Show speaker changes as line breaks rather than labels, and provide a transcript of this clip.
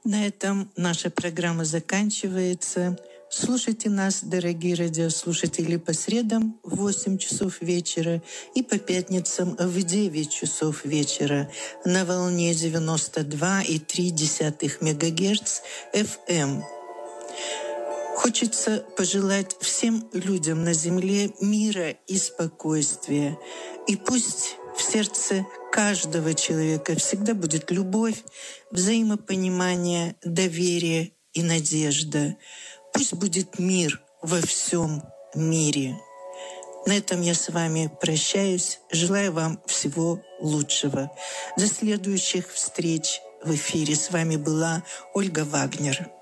На этом наша программа заканчивается. Слушайте нас, дорогие радиослушатели, по средам в 8 часов вечера и по пятницам в 9 часов вечера на волне 92,3 МГц FM. Хочется пожелать всем людям на земле мира и спокойствия. И пусть в сердце каждого человека всегда будет любовь, взаимопонимание, доверие и надежда. Пусть будет мир во всем мире. На этом я с вами прощаюсь. Желаю вам всего лучшего. До следующих встреч в эфире. С вами была Ольга Вагнер.